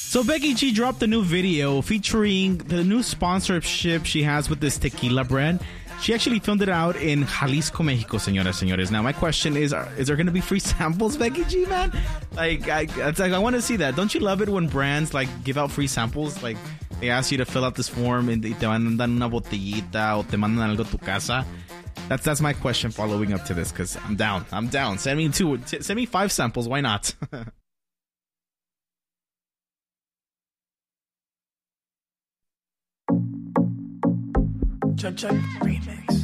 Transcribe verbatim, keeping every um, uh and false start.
So Becky G dropped a new video featuring the new sponsorship she has with this tequila brand. She actually filmed it out in Jalisco, Mexico, señoras, señores. Now, my question is, are, is there going to be free samples, Becky G, man? Like, I, it's like, I want to see that. Don't you love it when brands, like, give out free samples? Like, they ask you to fill out this form and te mandan una botellita o te mandan algo a tu casa. That's that's my question following up to this, because I'm down. I'm down. Send me two. T- send me five samples. Why not? Check, check, remix.